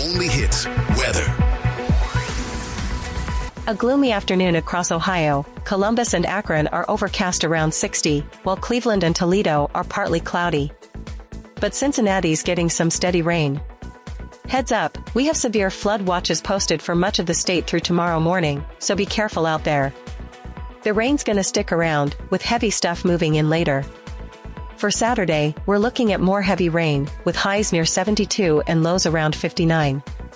only hits weather. A gloomy afternoon across Ohio. Columbus and Akron are overcast around 60, while Cleveland and Toledo are partly cloudy. But Cincinnati's getting some steady rain. Heads up, we have severe flood watches posted for much of the state through tomorrow morning, so be careful out there. The rain's gonna stick around, with heavy stuff moving in later. For Saturday, we're looking at more heavy rain, with highs near 72 and lows around 59.